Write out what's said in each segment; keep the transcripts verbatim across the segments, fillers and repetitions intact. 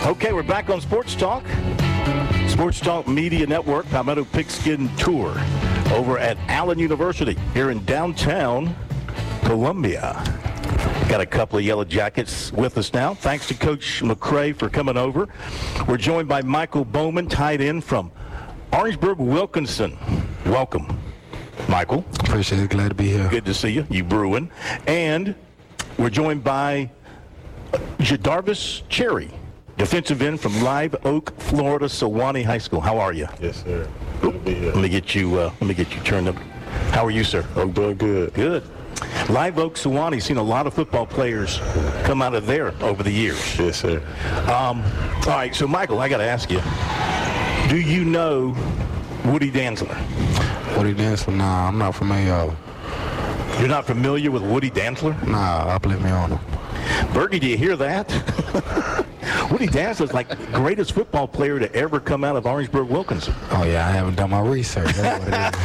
Okay, we're back on Sports Talk. Sports Talk Media Network, Palmetto Pigskin Tour over at Allen University here in downtown Columbia. Got a couple of Yellow Jackets with us now. Thanks to Coach McCray for coming over. We're joined by Michael Bowman, tight end from Orangeburg Wilkinson. Welcome, Michael. Appreciate it. Glad to be here. Good to see you. You Bruin. And we're joined by Jadarvis Cherry, defensive end from Live Oak, Florida, Sewanee High School. How are you? Yes, sir. Good to be here. Let me get you. Uh, let me get you turned up. How are you, sir? I'm doing good. Good. Live Oak, Sewanee, seen a lot of football players come out of there over the years. Yes, sir. Um, all right, so Michael, I got to ask you, do you know Woody Dantzler? Woody Dantzler? Nah, I'm not familiar. You're not familiar with Woody Dantzler? Nah, I believe me on him. Bergie, do you hear that? Woody Dantzler's like the greatest football player to ever come out of Orangeburg Wilkinson. Oh, yeah, I haven't done my research. That's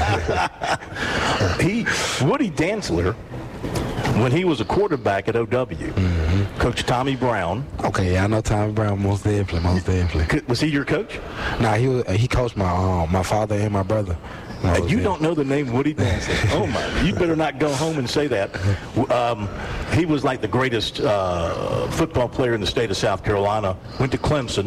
what it is. he, Woody Dantzler, when he was a quarterback at O W, mm-hmm. Coach Tommy Brown. Okay, yeah, I know Tommy Brown, most definitely, most definitely. Was he your coach? Nah, he was, he coached my um, my father and my brother. And you there. Don't know the name Woody Dantzler. Oh, my. You better not go home and say that. Um, he was like the greatest uh, football player in the state of South Carolina. Went to Clemson.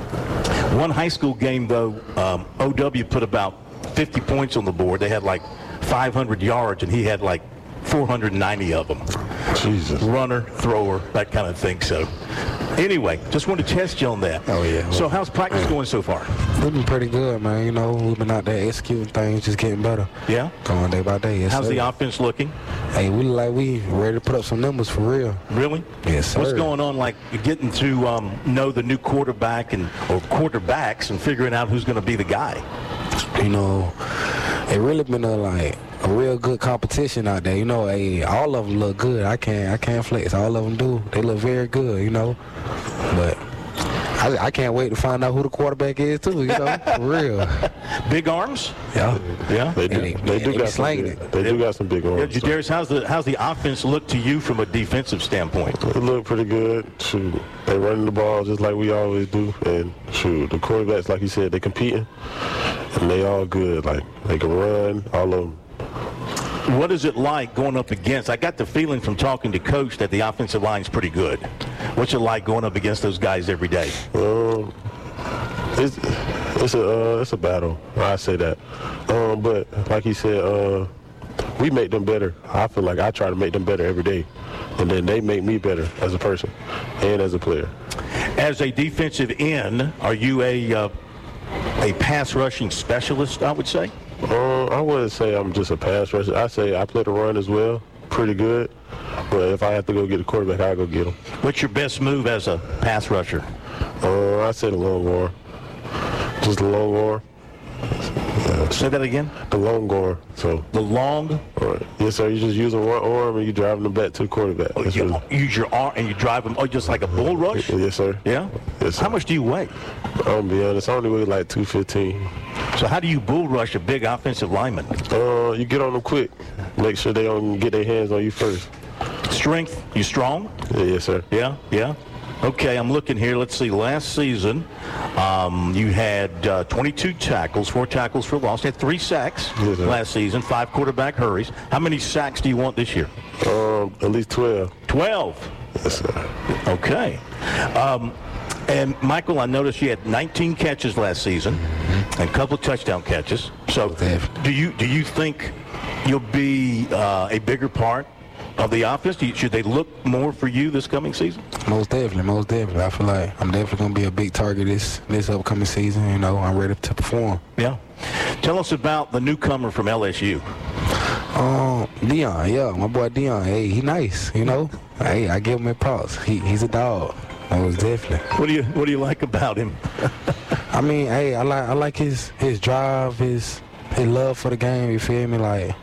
One high school game, though, um, O W put about fifty points on the board. They had like five hundred yards, and he had like four hundred ninety of them. Jesus. Runner, thrower, that kind of thing. So, anyway, just wanted to test you on that. Oh, yeah. So, how's practice going so far? We've been pretty good, man. You know, we've been out there executing things, just getting better. Yeah? Going day by day. Yes, how's sir. the offense looking? Hey, we look like we ready to put up some numbers for real. Really? Yes, sir. What's going on, like getting to um, know the new quarterback and or quarterbacks and figuring out who's going to be the guy? You know, it really been a, like, a real good competition out there. You know, hey, all of them look good. I can't, I can't flex. All of them do. They look very good, you know. But I, I can't wait to find out who the quarterback is, too, you know, for real. Big arms? Yeah. Yeah? They do, they, they do they got some big, it. They do got some big arms. Yeah, Jadarius, how's the, how's the offense look to you from a defensive standpoint? It look pretty good. Shoot, they running the ball just like we always do. And, shoot, the quarterbacks, like you said, they competing. And they all good. Like, they can run, all of them. What is it like going up against? I got the feeling from talking to Coach that the offensive line's pretty good. What's it like going up against those guys every day? Um, it's it's a uh, it's a battle. I say that. Um, but like he said, uh, we make them better. I feel like I try to make them better every day, and then they make me better as a person and as a player. As a defensive end, are you a uh, a pass rushing specialist? I would say. Um, I wouldn't say I'm just a pass rusher. I say I play the run as well, pretty good. But if I have to go get the quarterback, I'll go get him. What's your best move as a pass rusher? Uh, I say the long arm. Just the long arm. Yeah. Say that again? The long arm. So the long? Right. Yes, sir. You just use one arm and you driving them back to the quarterback. Oh, you what use your arm and you drive them, oh, just like a bull rush? Yes, sir. Yeah? Yes, sir. How much do you weigh? I'm going to be honest. I only weigh like two fifteen. So how do you bull rush a big offensive lineman? Uh, you get on them quick. Make sure they don't get their hands on you first. Strength, you strong? Yeah, yes, sir. Yeah, yeah. Okay, I'm looking here. Let's see. Last season, um, you had uh, twenty-two tackles, four tackles for loss. You had three sacks yes, last season, five quarterback hurries. How many sacks do you want this year? Um, at least twelve. twelve? Yes, sir. Okay. Um, and, Michael, I noticed you had nineteen catches last season mm-hmm. and a couple of touchdown catches. So do you do you think you'll be uh, a bigger part of the offense? Do you, should they look more for you this coming season? Most definitely, most definitely. I feel like I'm definitely going to be a big target this this upcoming season. You know, I'm ready to perform. Yeah. Tell us about the newcomer from L S U. Um, Dion, yeah, my boy Dion. Hey, he nice, you know. Hey, I give him a props. He he's a dog. Most definitely. What do you what do you like about him? I mean, hey, I like I like his his drive, his his love for the game. You feel me? Like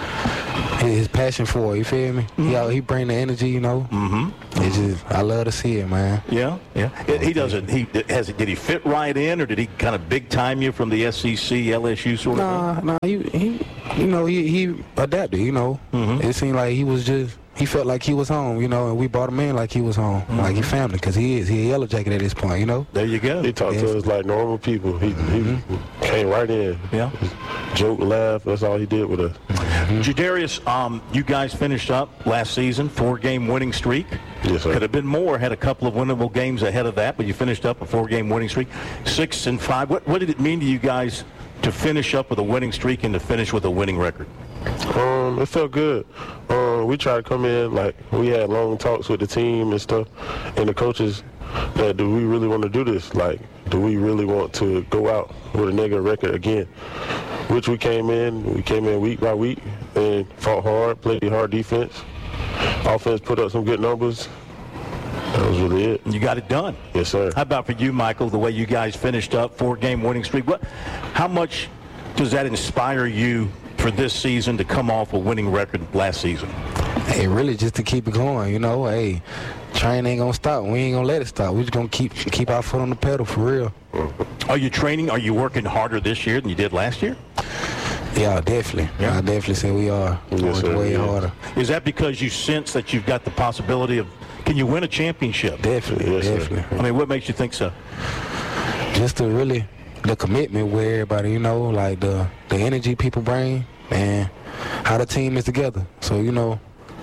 his passion for it. You feel me? Mm-hmm. He he bring the energy. You know. Mm-hmm. It's just I love to see it, man. Yeah, yeah. He doesn't. He has. Did he fit right in, or did he kind of big time you from the S E C, L S U sort of? Nah, nah. He he. You know, he he adapted. You know, mm-hmm. It seemed like he was just he felt like he was home, you know, and we brought him in like he was home, mm-hmm. like he family, because he is. He a Yellow Jacket at this point, you know. There you go. He talked to us like normal people. He, mm-hmm. he came right in. Yeah. Joke, laugh, that's all he did with us. Mm-hmm. Jadarius, um, you guys finished up last season, four-game winning streak. Yes, sir. Could have been more, had a couple of winnable games ahead of that, but you finished up a four-game winning streak, six and five. What, what did it mean to you guys to finish up with a winning streak and to finish with a winning record? Um, it felt good. Um, we tried to come in, like, we had long talks with the team and stuff, and the coaches, that do we really want to do this? Like, do we really want to go out with a negative record again? Which we came in, we came in week by week and fought hard, played hard defense. Offense put up some good numbers. That was really it. You got it done. Yes, sir. How about for you, Michael, the way you guys finished up, four-game winning streak? What? How much does that inspire you for this season to come off a winning record last season? Hey, really just to keep it going, you know. Hey, train ain't gonna stop. We ain't gonna let it stop. We just gonna keep keep our foot on the pedal for real. Are you training? Are you working harder this year than you did last year? Yeah, definitely. Yeah. I definitely say we are yes, working way yeah. harder. Is that because you sense that you've got the possibility of, can you win a championship? Definitely, yes, definitely. Sir. I mean, what makes you think so? Just to really, the commitment with everybody, you know, like the, the energy people bring and how the team is together. So, you know,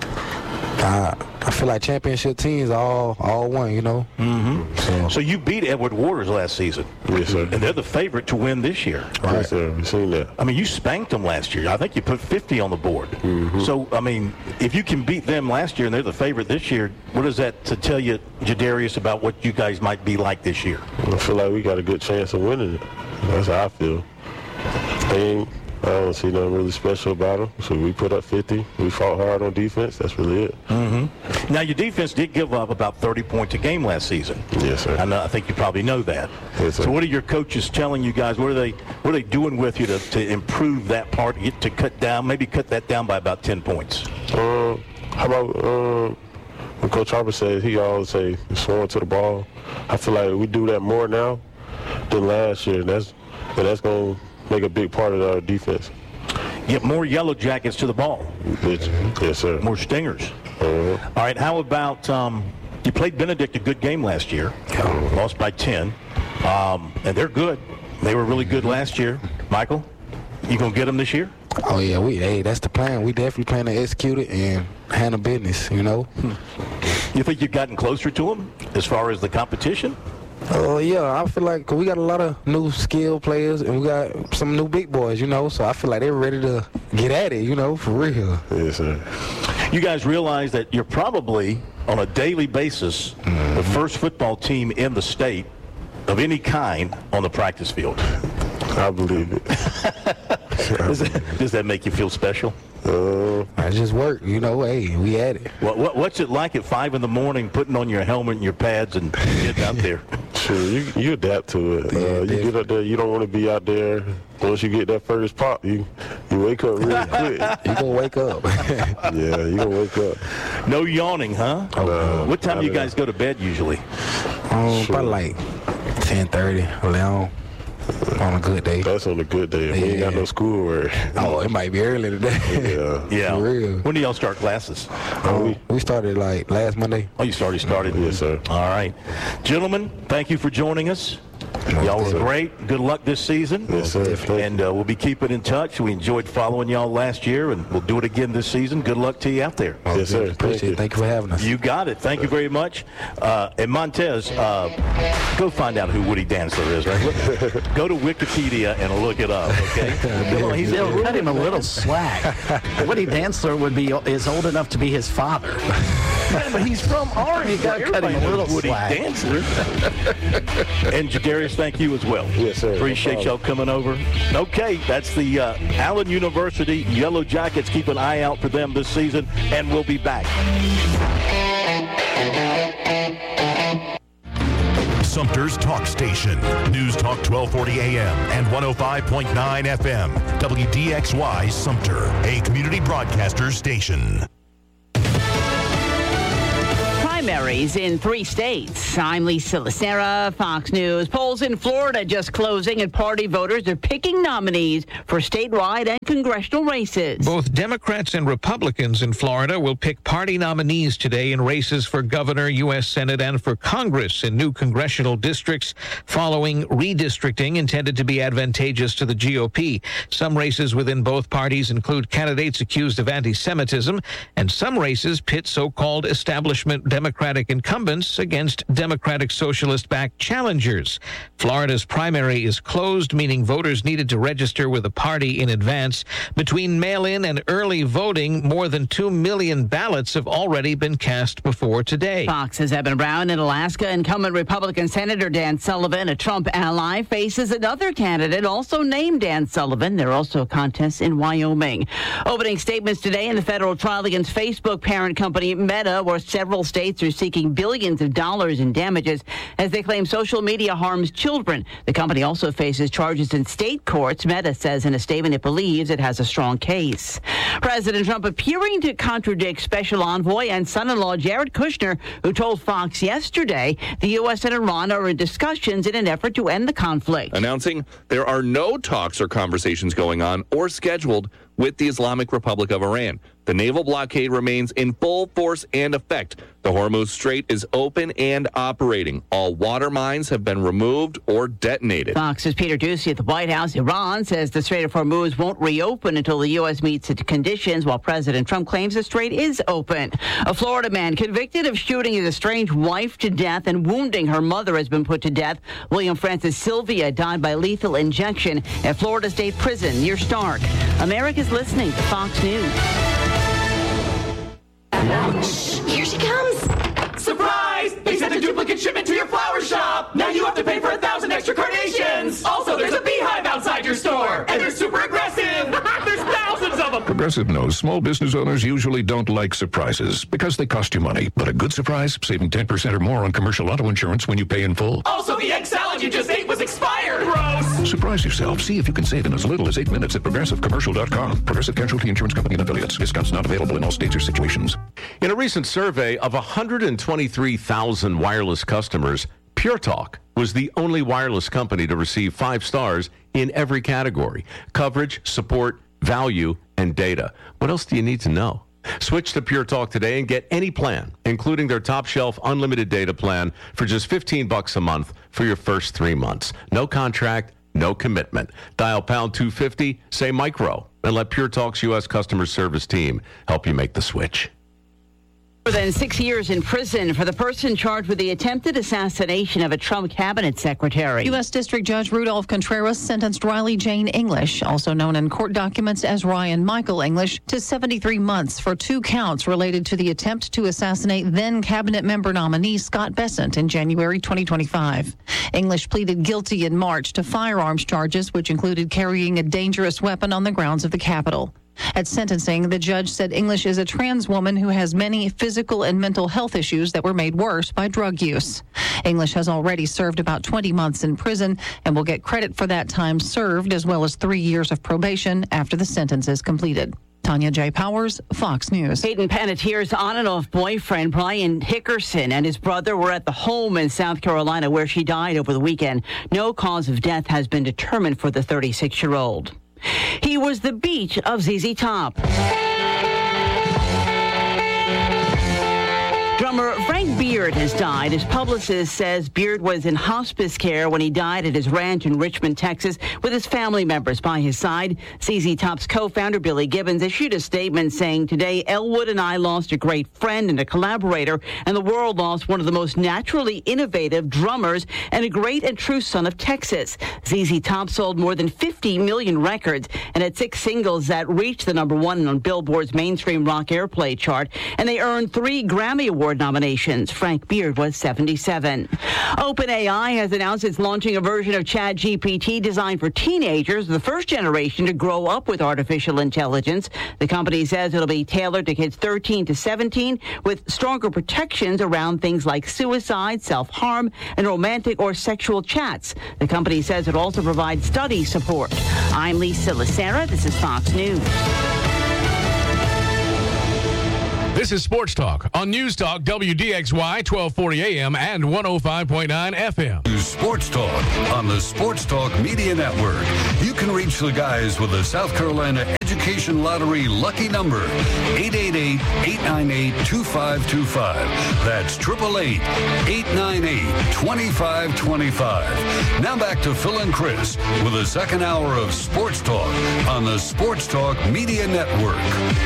I, I feel like championship teams are all, all one, you know. Mm-hmm. So, so you beat Edward Waters last season. Yes, sir. And they're the favorite to win this year. Right. Yes, sir. We've seen that. I mean, you spanked them last year. I think you put fifty on the board. Mm-hmm. So, I mean, if you can beat them last year and they're the favorite this year, what does that to tell you, Jadarius, about what you guys might be like this year? I feel like we got a good chance of winning it. That's how I feel. They ain't, I don't see nothing really special about them. So we put up fifty. We fought hard on defense. That's really it. Mm-hmm. Now, your defense did give up about thirty points a game last season. Yes, sir. I, know, I think you probably know that. Yes, sir. So what are your coaches telling you guys? What are they What are they doing with you to, to improve that part, to cut down, maybe cut that down by about ten points? Um, how about um, when Coach Harper says, he always say, swarm to the ball. I feel like we do that more now than last year. That's, and that's going to make a big part of our defense. Get more Yellow Jackets to the ball. Yes, yes sir. More stingers. Uh-huh. All right, how about, um, you played Benedict a good game last year. Uh-huh. Lost by ten. Um, and they're good. They were really good last year. Michael, you going to get them this year? Oh, yeah. We Hey, that's the plan. We definitely plan to execute it and handle business, you know. Hmm. You think you've gotten closer to them as far as the competition? Oh, uh, yeah, I feel like 'cause we got a lot of new skilled players and we got some new big boys, you know, so I feel like they're ready to get at it, you know, for real. Yes, sir. You guys realize that you're probably, on a daily basis, mm-hmm. the first football team in the state of any kind on the practice field. I believe it. does, that, does that make you feel special? Uh, I just work, you know, hey, we at it. What, what, what's it like at five in the morning putting on your helmet and your pads and getting out there? Sure, you, you adapt to it. Uh, yeah, you get out there, you don't want to be out there. Once you get that first pop, you you wake up really quick. You gonna wake up. Yeah, you gonna wake up. No yawning, huh? No, what time do you guys go to bed usually? Um, sure. Probably like ten thirty, eleven. On a good day. That's on a good day. Yeah. We ain't got no schoolwork. Oh, it might be early today. Yeah. Yeah. For real. When do y'all start classes? Um, we, we started like last Monday. Oh, you already started? Yes, sir. All right. Gentlemen, thank you for joining us. Y'all were great. Good luck this season. Yes, sir. And uh, we'll be keeping in touch. We enjoyed following y'all last year, and we'll do it again this season. Good luck to you out there. Oh, yes, sir. Appreciate Thank it. Thank you for having us. You got it. Thank you very much. Uh, and Montez, uh, go find out who Woody Dantzler is, right? Look, go to Wikipedia and look it up, okay? Come on, he's They'll cut him a little slack. Woody Dantzler would be is old enough to be his father. Yeah, but he's from Orange. You got to cut him a little Woody slack. Dantzler. And Jadarius, thank you as well. Yes, sir. Appreciate No y'all coming over. Okay, that's the uh, Allen University Yellow Jackets. Keep an eye out for them this season, and we'll be back. Sumter's Talk Station. News Talk twelve forty A M and one oh five point nine F M. W D X Y Sumter, a community broadcaster station. primaries in three states. I'm Lisa Lacera, Fox News. Polls in Florida just closing, and party voters are picking nominees for statewide and congressional races. Both Democrats and Republicans in Florida will pick party nominees today in races for governor, U S Senate, and for Congress in new congressional districts following redistricting intended to be advantageous to the G O P. Some races within both parties include candidates accused of anti-Semitism, and some races pit so-called establishment Democratic incumbents against Democratic Socialist-backed challengers. Florida's primary is closed, meaning voters needed to register with a party in advance. Between mail-in and early voting, more than two million ballots have already been cast before today. Fox's Eben Brown. In Alaska, incumbent Republican Senator Dan Sullivan, a Trump ally, faces another candidate also named Dan Sullivan. There are also contests in Wyoming. Opening statements today in the federal trial against Facebook parent company Meta, where several states are seeking billions of dollars in damages as they claim social media harms children. The company also faces charges in state courts. Meta says in a statement it believes it has a strong case. President Trump appearing to contradict special envoy and son-in-law Jared Kushner, who told Fox yesterday the U S and Iran are in discussions in an effort to end the conflict. Announcing there are no talks or conversations going on or scheduled with the Islamic Republic of Iran. The naval blockade remains in full force and effect. The Hormuz Strait is open and operating. All water mines have been removed or detonated. Fox's Peter Doocy at the White House. Iran says the Strait of Hormuz won't reopen until the U S meets its conditions, while President Trump claims the strait is open. A Florida man convicted of shooting his estranged wife to death and wounding her mother has been put to death. William Francis Sylvia died by lethal injection at Florida State Prison near Stark. America's listening to Fox News. Here she comes! Surprise! They sent a duplicate shipment to your flower shop! Now you have to pay for a thousand extra carnations! Also, there's a beehive outside your store! And they're super aggressive! There's thousands of them! Progressive knows small business owners usually don't like surprises because they cost you money. But a good surprise, saving ten percent or more on commercial auto insurance when you pay in full. Also, the egg salad you just ate was expired! Gross! Surprise yourself. See if you can save in as little as eight minutes at progressive commercial dot com. Progressive Casualty Insurance Company and affiliates. Discounts not available in all states or situations. In a recent survey of one hundred twenty-three thousand wireless customers, Pure Talk was the only wireless company to receive five stars in every category: coverage, support, value, and data. What else do you need to know? Switch to Pure Talk today and get any plan, including their top shelf unlimited data plan, for just fifteen bucks a month for your first three months. No contract, no commitment. Dial pound two fifty, say micro, and let Pure Talk's U S customer service team help you make the switch. More than six years in prison for the person charged with the attempted assassination of a Trump cabinet secretary. U S. District Judge Rudolph Contreras sentenced Riley Jane English, also known in court documents as Ryan Michael English, to seventy-three months for two counts related to the attempt to assassinate then cabinet member nominee Scott Bessent in January twenty twenty-five. English pleaded guilty in March to firearms charges, which included carrying a dangerous weapon on the grounds of the Capitol. At sentencing, the judge said English is a trans woman who has many physical and mental health issues that were made worse by drug use. English has already served about twenty months in prison and will get credit for that time served, as well as three years of probation after the sentence is completed. Tanya J. Powers, Fox News. Hayden Panettiere's on and off boyfriend, Brian Hickerson, and his brother were at the home in South Carolina where she died over the weekend. No cause of death has been determined for the thirty-six-year-old. He was the beach of Z Z Top. Drummer Frank Beard has died. His publicist says Beard was in hospice care when he died at his ranch in Richmond, Texas, with his family members by his side. Z Z Top's co-founder Billy Gibbons issued a statement saying, "Today, Elwood and I lost a great friend and a collaborator, and the world lost one of the most naturally innovative drummers and a great and true son of Texas." Z Z Top sold more than fifty million records and had six singles that reached the number one on Billboard's mainstream rock airplay chart, and they earned three Grammy Award nominations. Frank Beard was seventy-seven. OpenAI has announced it's launching a version of ChatGPT designed for teenagers, the first generation to grow up with artificial intelligence. The company says it'll be tailored to kids thirteen to seventeen with stronger protections around things like suicide, self-harm, and romantic or sexual chats. The company says it also provides study support. I'm Lisa Lacera. This is Fox News. This is Sports Talk on News Talk W D X Y twelve forty A M and one oh five point nine F M. Sports Talk on the Sports Talk Media Network. You can reach the guys with the South Carolina Education Lottery lucky number, eight eight eight, eight nine eight, two five two five. That's eight eight eight, eight nine eight, two five two five. Now back to Phil and Chris with the second hour of Sports Talk on the Sports Talk Media Network.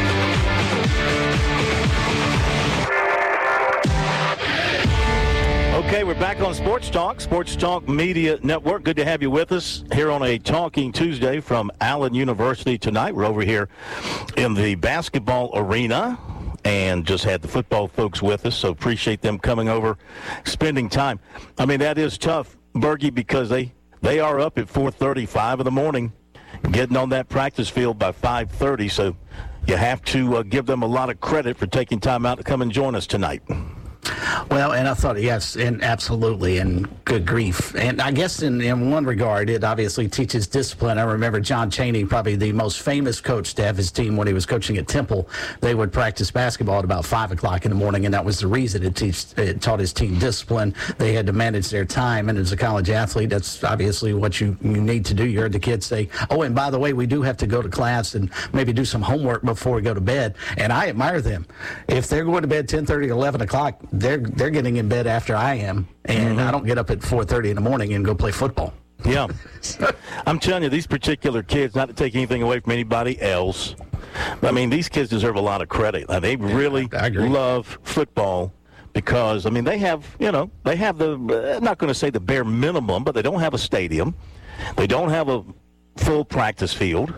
Okay, we're back on Sports Talk, Sports Talk Media Network. Good to have you with us here on a Talking Tuesday from Allen University tonight. We're over here in the basketball arena and just had the football folks with us, so appreciate them coming over, spending time. I mean, that is tough, Bergie, because they, they are up at four thirty, five in the morning, getting on that practice field by five thirty, so you have to uh, give them a lot of credit for taking time out to come and join us tonight. Well, and I thought, yes, and absolutely, and good grief. And I guess in, in one regard, it obviously teaches discipline. I remember John Chaney, probably the most famous coach to have his team when he was coaching at Temple. They would practice basketball at about five o'clock in the morning, and that was the reason it, teach, it taught his team discipline. They had to manage their time, and as a college athlete, that's obviously what you, you need to do. You heard the kids say, oh, and by the way, we do have to go to class and maybe do some homework before we go to bed, and I admire them. If they're going to bed ten thirty, eleven o'clock, they're they're getting in bed after I am, and mm-hmm. I don't get up at four thirty in the morning and go play football. Yeah. I'm telling you, these particular kids, not to take anything away from anybody else, but I mean, these kids deserve a lot of credit. They really love football because, I mean, they have, you know, they have the, I'm not going to say the bare minimum, but they don't have a stadium. They don't have a full practice field.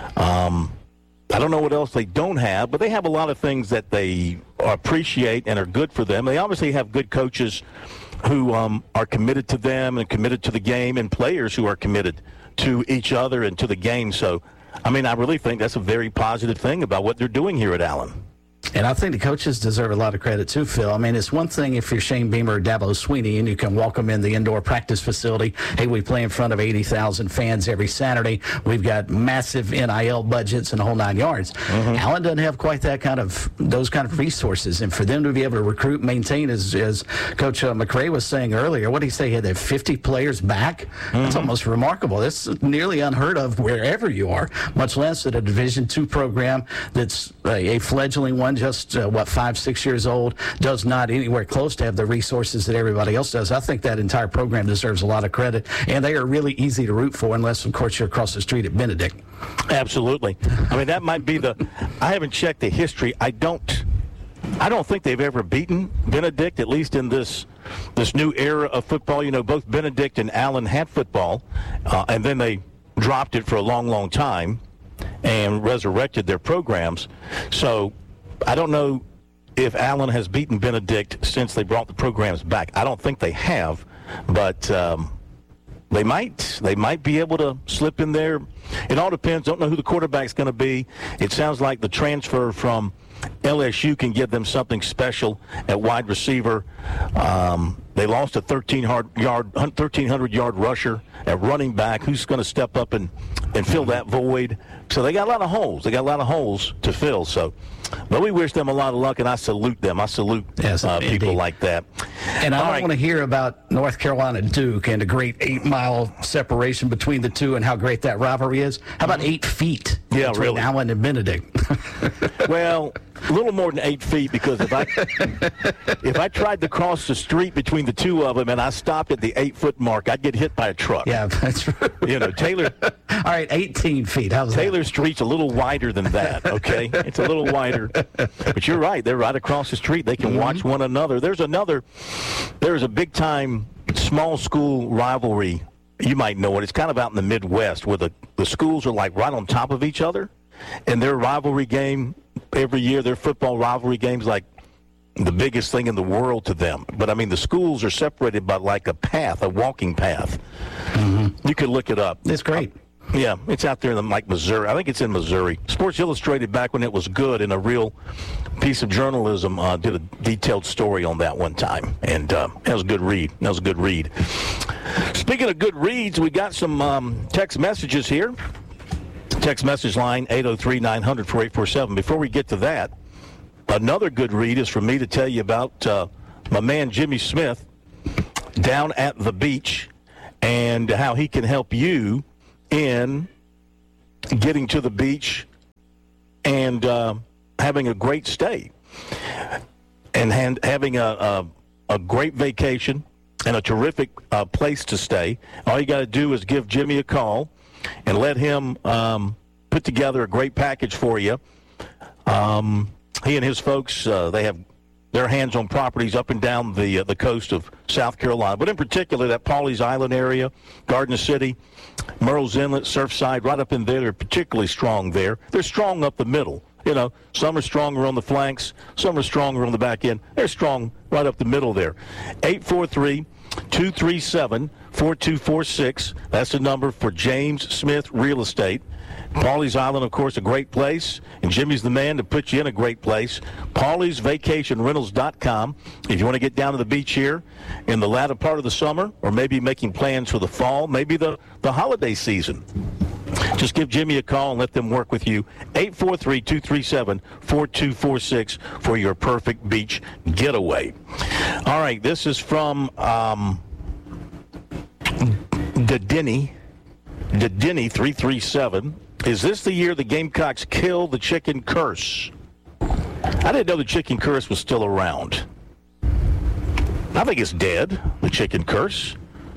Um I don't know what else they don't have, but they have a lot of things that they appreciate and are good for them. They obviously have good coaches who um, are committed to them and committed to the game, and players who are committed to each other and to the game. So, I mean, I really think that's a very positive thing about what they're doing here at Allen. And I think the coaches deserve a lot of credit too, Phil. I mean, it's one thing if you're Shane Beamer or Dabo Sweeney and you can walk them in the indoor practice facility. Hey, we play in front of eighty thousand fans every Saturday. We've got massive N I L budgets and the whole nine yards. Mm-hmm. Allen doesn't have quite that kind of, those kind of resources. And for them to be able to recruit, maintain, as, as Coach uh, McRae was saying earlier, what did he say? He had fifty players back? Mm-hmm. That's almost remarkable. That's nearly unheard of wherever you are, much less at a Division two program that's a, a fledgling one. Just uh, what five, six years old, does not anywhere close to have the resources that everybody else does. I think that entire program deserves a lot of credit, and they are really easy to root for, unless, of course, you're across the street at Benedict. Absolutely. I mean, that might be the. I haven't checked the history. I don't. I don't think they've ever beaten Benedict, at least in this this new era of football. You know, both Benedict and Allen had football, uh, and then they dropped it for a long, long time and resurrected their programs. So I don't know if Allen has beaten Benedict since they brought the programs back. I don't think they have, but um, they might. They might be able to slip in there. It all depends. Don't know who the quarterback's going to be. It sounds like the transfer from L S U can give them something special at wide receiver. Um, they lost a thirteen hundred yard rusher at running back. Who's going to step up and, and fill that void? So they got a lot of holes. They got a lot of holes to fill. So, but we wish them a lot of luck, and I salute them. I salute yes, uh, people like that. And I All don't right. want to hear about North Carolina Duke and the great eight-mile separation between the two and how great that rivalry is. How about eight feet yeah, between really. Allen and Benedict? Well, a little more than eight feet because if I if I tried to cross the street between the two of them and I stopped at the eight-foot mark, I'd get hit by a truck. Yeah, that's right. You know, Taylor. All right, eighteen feet. How's Taylor that? Street's a little wider than that, okay? It's a little wider. But you're right. They're right across the street. They can mm-hmm. watch one another. There's another, there's a big-time small school rivalry. You might know it. It's kind of out in the Midwest where the, the schools are like right on top of each other. And their rivalry game every year, their football rivalry game's like the biggest thing in the world to them. But, I mean, the schools are separated by like a path, a walking path. Mm-hmm. You could look it up. It's great. Uh, yeah, it's out there in like Missouri. I think it's in Missouri. Sports Illustrated, back when it was good and a real piece of journalism, uh, did a detailed story on that one time. And uh, that was a good read. That was a good read. Speaking of good reads, we got some um, text messages here. Text message line eight oh three, nine hundred, four eight four seven. Before we get to that, another good read is for me to tell you about uh, my man Jimmy Smith down at the beach and how he can help you in getting to the beach and uh, having a great stay and hand, having a, a, a great vacation and a terrific uh, place to stay. All you got to do is give Jimmy a call and let him um, put together a great package for you. Um, he and his folks, uh, they have their hands on properties up and down the uh, the coast of South Carolina, but in particular that Pawleys Island area, Garden City, Murrells Inlet, Surfside, right up in there. They're particularly strong there. They're strong up the middle. You know, some are stronger on the flanks, some are stronger on the back end. They're strong right up the middle there. eight four three, two three seven, four two four six. That's the number for James Smith Real Estate. Pawleys Island, of course, a great place, and Jimmy's the man to put you in a great place. Pawleys Vacation Rentals dot com. If you want to get down to the beach here in the latter part of the summer, or maybe making plans for the fall, maybe the, the holiday season, just give Jimmy a call and let them work with you. eight four three, two three seven, four two four six for your perfect beach getaway. All right, this is from um, Dedini. Dedini three three seven. Is this the year the Gamecocks kill the chicken curse? I didn't know the chicken curse was still around. I think it's dead, the chicken curse.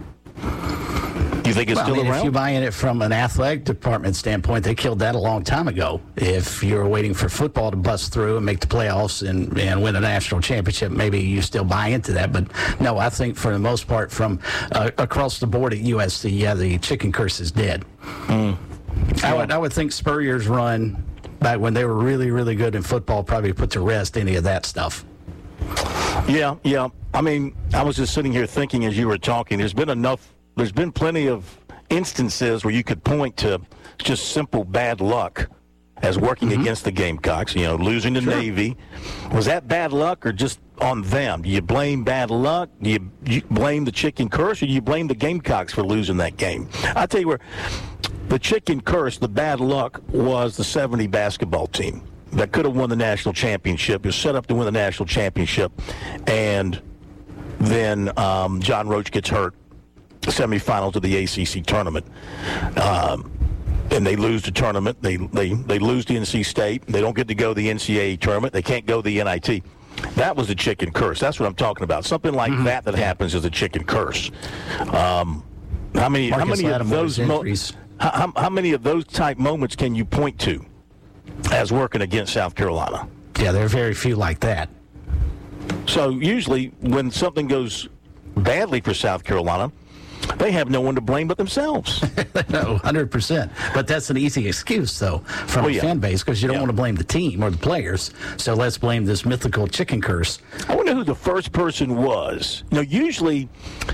You think it's well, still I mean, around? If you're buying it from an athletic department standpoint, they killed that a long time ago. If you're waiting for football to bust through and make the playoffs and, and win a national championship, maybe you still buy into that. But no, I think for the most part, from uh, across the board at U S C, yeah, the chicken curse is dead. Mm. I would I would think Spurrier's run back when they were really, really good in football probably put to rest any of that stuff. Yeah, yeah. I mean, I was just sitting here thinking as you were talking, there's been enough, there's been plenty of instances where you could point to just simple bad luck as working mm-hmm. against the Gamecocks, you know, losing to sure. Navy. Was that bad luck or just on them? Do you blame bad luck? Do you, you blame the chicken curse, or do you blame the Gamecocks for losing that game? I'll tell you where the chicken curse, the bad luck, was the seventy basketball team that could have won the national championship. It was set up to win the national championship, and then um, John Roach gets hurt, semifinals of the A C C tournament. Um, and they lose the tournament. They, they, they lose to N C State. They don't get to go to the N C double A tournament. They can't go to the N I T. That was the chicken curse. That's what I'm talking about. Something like mm-hmm. that that happens is a chicken curse. Um, how many, how many of those mo- how, how many of those type moments can you point to as working against South Carolina? Yeah, there are very few like that. So usually when something goes badly for South Carolina, they have no one to blame but themselves. No, one hundred percent. But that's an easy excuse, though, from well, a yeah. fan base, because you don't yeah. want to blame the team or the players. So let's blame this mythical chicken curse. I wonder who the first person was. You know, usually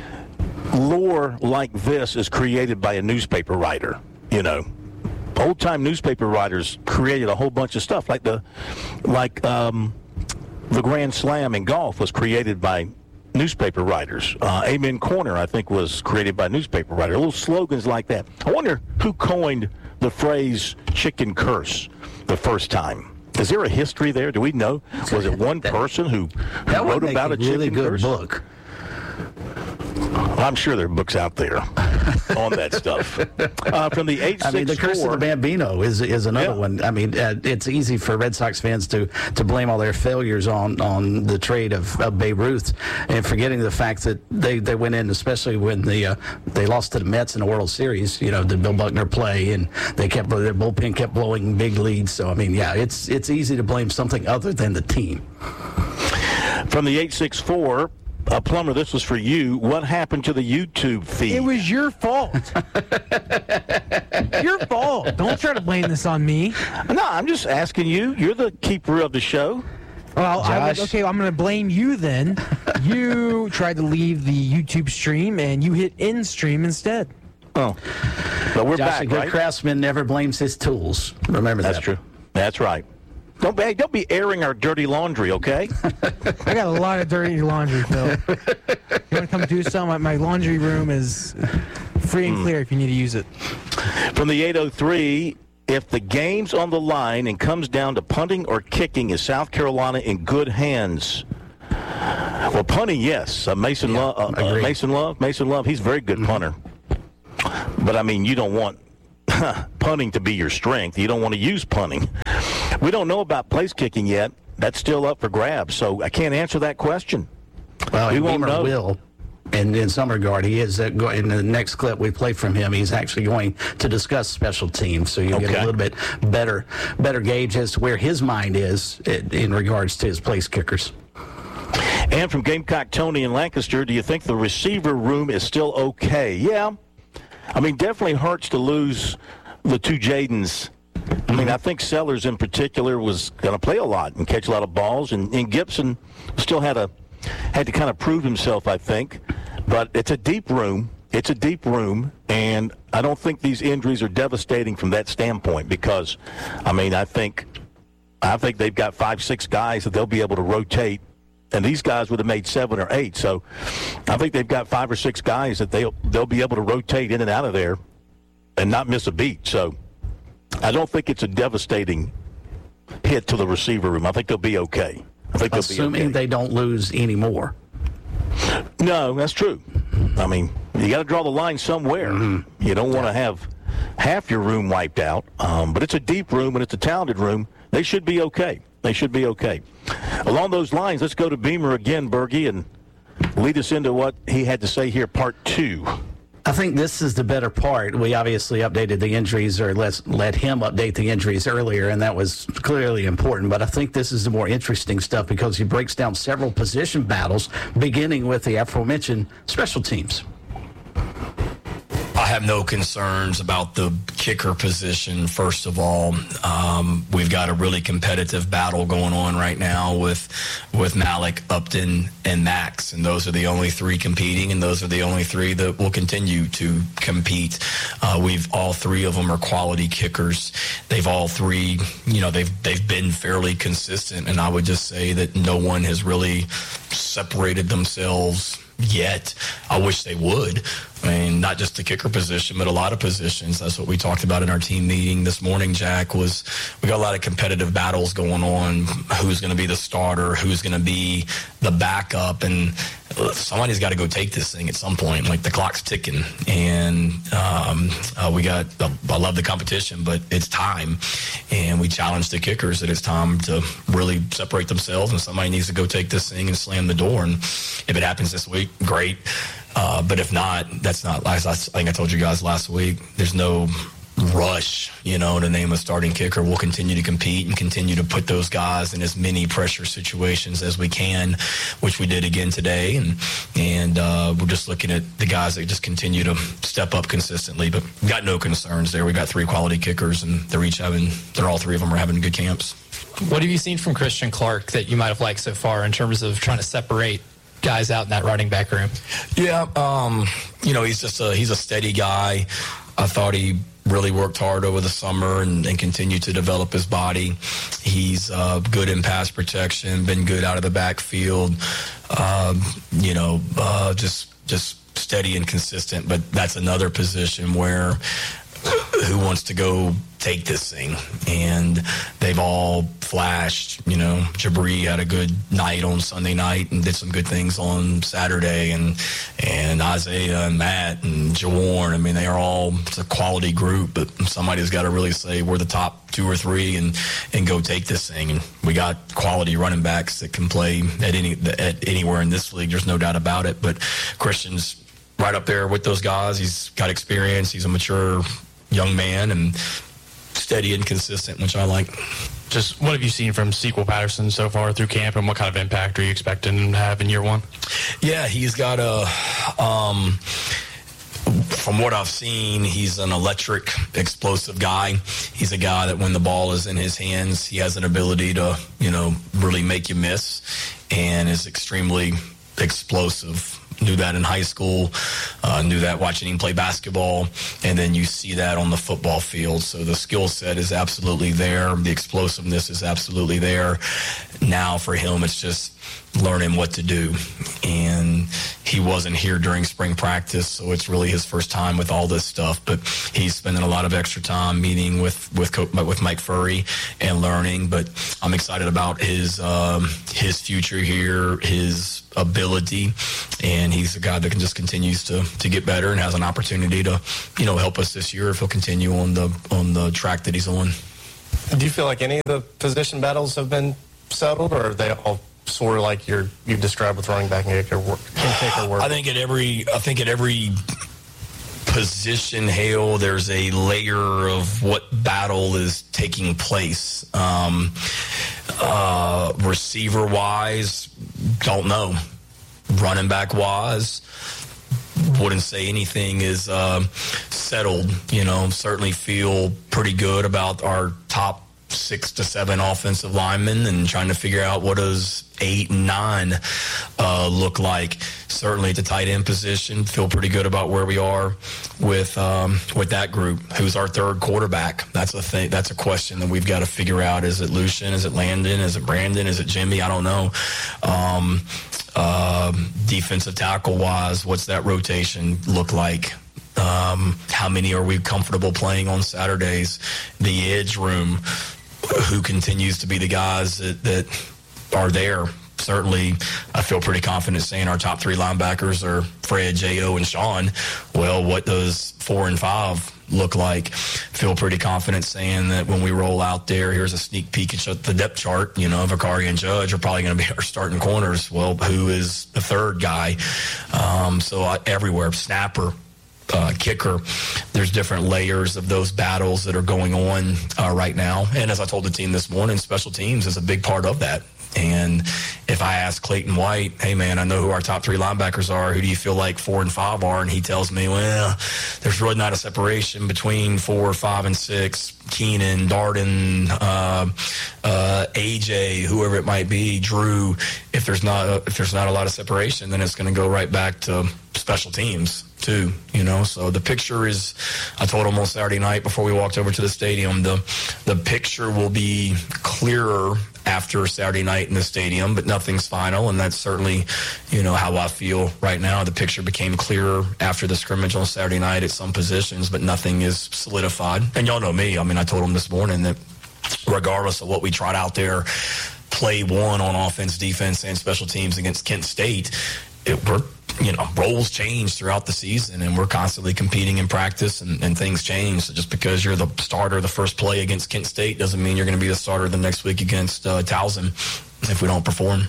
lore like this is created by a newspaper writer, you know. Old-time newspaper writers created a whole bunch of stuff, like the like um, the Grand Slam in golf was created by newspaper writers. Uh, Amen Corner, I think, was created by a newspaper writer. Little slogans like that. I wonder who coined the phrase chicken curse the first time. Is there a history there? Do we know? Was it one person who, who that wrote about a, a really chicken good curse? Book. I'm sure there are books out there on that stuff. Uh, from the eight six four. I mean, the Curse of the Bambino is is another yeah. one. I mean, uh, it's easy for Red Sox fans to, to blame all their failures on, on the trade of, of Babe Ruth, and forgetting the fact that they, they went in, especially when the uh, they lost to the Mets in the World Series. You know, the Bill Buckner play, and they kept their bullpen kept blowing big leads. So I mean, yeah, it's it's easy to blame something other than the team. From the eight six four. Uh, Plummer, this was for you. What happened to the YouTube feed? It was your fault. Your fault. Don't try to blame this on me. No, I'm just asking you. You're the keeper of the show. Well, I would, okay, I'm going to blame you then. You tried to leave the YouTube stream, and you hit in stream instead. Oh. But we're Josh, back, a good right? craftsman never blames his tools. Remember That's that. That's true. That's right. Don't be, don't be airing our dirty laundry, okay? I got a lot of dirty laundry, Phil. You want to come do some? My, my laundry room is free and clear if you need to use it. From the eight oh three, if the game's on the line and comes down to punting or kicking, is South Carolina in good hands? Well, punting, yes. Uh, Mason, yeah, Love, uh, uh, Mason Love, Mason Love, he's a very good mm-hmm. punter. But, I mean, you don't want punting to be your strength. You don't want to use punting. We don't know about place kicking yet. That's still up for grabs, so I can't answer that question. Well, we won't know. Will. And in some regard, he is uh, go, in the next clip we play from him. He's actually going to discuss special teams, so you okay. get a little bit better, better gauge as to where his mind is in, in regards to his place kickers. And from Gamecock Tony in Lancaster, do you think the receiver room is still okay? Yeah, I mean, definitely hurts to lose the two Jadens. I mean, I think Sellers in particular was going to play a lot and catch a lot of balls, and, and Gibson still had a had to kind of prove himself, I think. But it's a deep room. It's a deep room, and I don't think these injuries are devastating from that standpoint because, I mean, I think I think they've got five, six guys that they'll be able to rotate, and these guys would have made seven or eight. So I think they've got five or six guys that they'll, they'll be able to rotate in and out of there and not miss a beat. So I don't think it's a devastating hit to the receiver room. I think they'll be okay. I think they'll Assuming be okay. they don't lose any more. No, that's true. I mean, you got to draw the line somewhere. Mm-hmm. You don't want to have half your room wiped out. Um, but it's a deep room and it's a talented room. They should be okay. They should be okay. Along those lines, let's go to Beamer again, Bergie, and lead us into what he had to say here, part two. I think this is the better part. We obviously updated the injuries, or let let him update the injuries earlier, and that was clearly important. But I think this is the more interesting stuff because he breaks down several position battles, beginning with the aforementioned special teams. I have no concerns about the kicker position, first of all. Um, we've got a really competitive battle going on right now with with Malik, Upton, and Max, and those are the only three competing, and those are the only three that will continue to compete. Uh, we've all three of them are quality kickers. They've all three, you know, they've they've been fairly consistent, and I would just say that no one has really separated themselves yet. I wish they would. I mean, not just the kicker position, but a lot of positions. That's what we talked about in our team meeting this morning, Jack, was we got a lot of competitive battles going on. Who's going to be the starter? Who's going to be the backup? And somebody's got to go take this thing at some point. Like, the clock's ticking. And um, uh, we got, uh, I love the competition, but it's time. And we challenge the kickers that it's time to really separate themselves, and somebody needs to go take this thing and slam the door. And if it happens this week, great. Uh, but if not, that's not, I think I told you guys last week, there's no rush, you know, to name a starting kicker. We'll continue to compete and continue to put those guys in as many pressure situations as we can, which we did again today. And and uh, we're just looking at the guys that just continue to step up consistently. But we got no concerns there. We got three quality kickers, and they're each having, they're all three of them are having good camps. What have you seen from Christian Clark that you might have liked so far in terms of trying to separate guys out in that running back room? Yeah, um, you know, he's just a he's a steady guy. I thought he really worked hard over the summer and, and continued to develop his body. He's uh, good in pass protection, been good out of the backfield. Um, you know, uh, just just steady and consistent. But that's another position where who wants to go take this thing? And they've all flashed. You know, Jabri had a good night on Sunday night and did some good things on Saturday, and and Isaiah and Matt and Jawarn. I mean, they are all, it's a quality group, but somebody's got to really say we're the top two or three and and go take this thing. And we got quality running backs that can play at any at anywhere in this league. There's no doubt about it. But Christian's right up there with those guys. He's got experience. He's a mature young man and steady and consistent, which I like. Just what have you seen from Sequel Patterson so far through camp, and what kind of impact are you expecting him to have in year one? Yeah, he's got a, um, from what I've seen, he's an electric, explosive guy. He's a guy that when the ball is in his hands, he has an ability to, you know, really make you miss, and is extremely explosive. Knew that in high school, uh, knew that watching him play basketball, and then you see that on the football field. So the skill set is absolutely there. The explosiveness is absolutely there. Now for him, it's just learning what to do. And he wasn't here during spring practice, so it's really his first time with all this stuff. But he's spending a lot of extra time meeting with with with Mike Furry and learning. But I'm excited about his um, his future here, his ability, and he's a guy that can just continues to to get better and has an opportunity to, you know, help us this year if he'll continue on the on the track that he's on. Do you feel like any of the position battles have been settled, or are they all sort of like you're you've described with running back and kicker work? Kicker work? I think at every I think at every position, Hale, there's a layer of what battle is taking place. Um, uh, receiver wise, don't know. Running back wise, wouldn't say anything is uh, settled. You know, certainly feel pretty good about our top six to seven offensive linemen and trying to figure out what does eight and nine uh, look like. Certainly at the tight end position, feel pretty good about where we are with um, with that group. Who's our third quarterback? That's a thing. That's a question that we've got to figure out. Is it Lucian? Is it Landon? Is it Brandon? Is it Jimmy? I don't know. Um, uh, defensive tackle wise, what's that rotation look like? Um, how many are we comfortable playing on Saturdays? The edge room, who continues to be the guys that, that are there? Certainly, I feel pretty confident saying our top three linebackers are Fred, J O, and Sean. Well, what does four and five look like? Feel pretty confident saying that when we roll out there, here's a sneak peek at the depth chart. You know, Vicari and Judge are probably going to be our starting corners. Well, who is the third guy? Um, so I, everywhere, snapper. Uh, kicker, there's different layers of those battles that are going on uh, right now. And as I told the team this morning, special teams is a big part of that. And if I ask Clayton White, hey, man, I know who our top three linebackers are. Who do you feel like four and five are? And he tells me, well, there's really not a separation between four, five, and six. Keenan, Darden, uh, uh, A J, whoever it might be, Drew. If there's not a, if there's not a lot of separation, then it's going to go right back to special teams too. You know, so the picture is. I told him on Saturday night before we walked over to the stadium, the the picture will be clearer after Saturday night in the stadium, but nothing's final, and that's certainly, you know, how I feel right now. The picture became clearer after the scrimmage on Saturday night at some positions, but nothing is solidified. And y'all know me. I mean, I told him this morning that regardless of what we tried out there, play one on offense, defense, and special teams against Kent State, it, we're, you know, roles change throughout the season, and we're constantly competing in practice, and, and things change. So just because you're the starter the first play against Kent State doesn't mean you're going to be the starter the next week against uh, Towson if we don't perform.